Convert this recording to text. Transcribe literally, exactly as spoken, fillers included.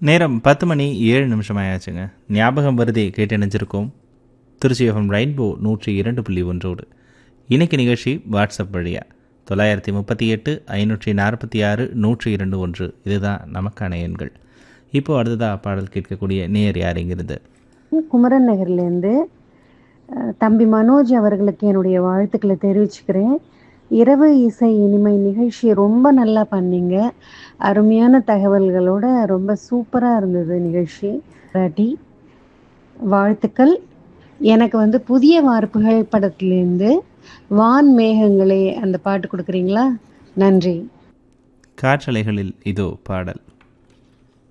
நேரம் பத்து மணி ஏழு நிமிஷம் ஆயாச்சுங்க. ஞாபகம் வருதே கேட்டு இணைஞ்சிருக்கோம் திருச்சி எஃப்எம் ரெயின்போ நூற்றி இரண்டு புள்ளி ஒன்றோடு. இன்னைக்கு நிகழ்ச்சி வாட்ஸ்அப் வழியா தொள்ளாயிரத்தி முப்பத்தி எட்டு ஐநூற்றி நாற்பத்தி ஆறு நூற்றி இரண்டு ஒன்று இதுதான் நமக்கான எண்கள். இப்போ அடுத்ததாக பாடல் கேட்கக்கூடிய நேயர் யார் இங்கிருந்து? குமரன் நகர்லேருந்து தம்பி மனோஜ் அவர்களுக்கு என்னுடைய வாழ்த்துக்களை தெரிவிச்சுக்கிறேன். இரவு இசை இனிமை நிகழ்ச்சி ரொம்ப நல்லா பண்ணீங்க. அருமையான தகவல்களோட ரொம்ப சூப்பராக இருந்தது நிகழ்ச்சி. ராட்டி வாழ்த்துக்கள். எனக்கு வந்து புதிய வார்ப்புகள் படத்துலேருந்து வான் மேகங்களே அந்த பாட்டு கொடுக்குறீங்களா? நன்றி. காற்றலைகளில் இதோ பாடல்.